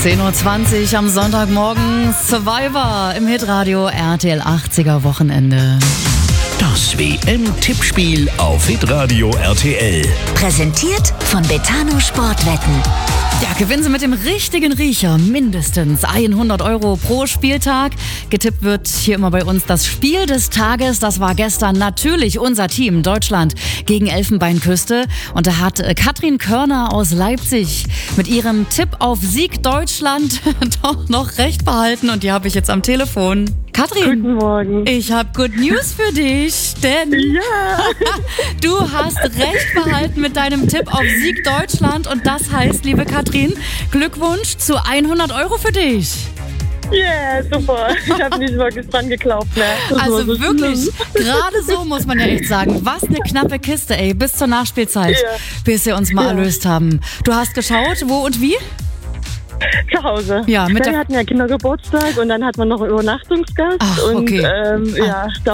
10.20 Uhr am Sonntagmorgen. Survivor im Hitradio RTL 80er Wochenende. Das WM-Tippspiel auf Hitradio RTL. Präsentiert von Betano Sportwetten. Ja, gewinnen Sie mit dem richtigen Riecher mindestens 100 € pro Spieltag. Getippt wird hier immer bei uns das Spiel des Tages. Das war gestern natürlich unser Team Deutschland gegen Elfenbeinküste. Und da hat Katrin Körner aus Leipzig mit ihrem Tipp auf Sieg Deutschland doch noch recht behalten. Und die habe ich jetzt am Telefon. Katrin, Guten Morgen. ich habe Good News für dich, denn du hast recht behalten mit deinem Tipp auf Sieg Deutschland und das heißt, liebe Katrin, Glückwunsch zu 100 € für dich. Yeah, super. Ich habe nicht wirklich dran geglaubt. Ne? Also wirklich, gerade so muss man ja echt sagen, was eine knappe Kiste, ey, bis zur Nachspielzeit, bis wir uns mal erlöst haben. Du hast geschaut, wo und wie? Zu Hause. Ja, wir hatten ja Kindergeburtstag und dann hat man noch einen Übernachtungsgast. Ach, okay. Und da